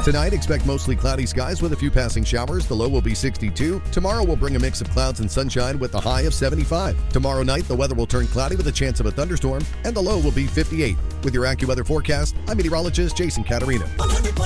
Tonight, expect mostly cloudy skies with a few passing showers. The low will be 62. Tomorrow will bring a mix of clouds and sunshine with a high of 75. Tomorrow night, the weather will turn cloudy with a chance of a thunderstorm, and the low will be 58. With your AccuWeather forecast, I'm meteorologist Jason Caterina.